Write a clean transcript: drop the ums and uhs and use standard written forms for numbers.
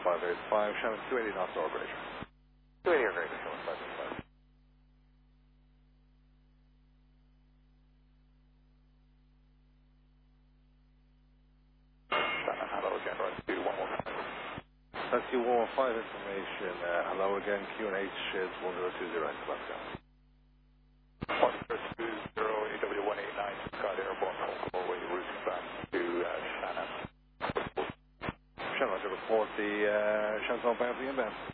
585, Shannon 280 knots or greater. 280 or greater, Shannon 585. Shannon, hello again, run to 115. That's you 115 information. Hello again, QNH is 1020 at Glasgow. 1020 AW189, Scott Airborne, Hallway, routing back to Shannon. Shannon, I should report the Shannon on bound for the inbound.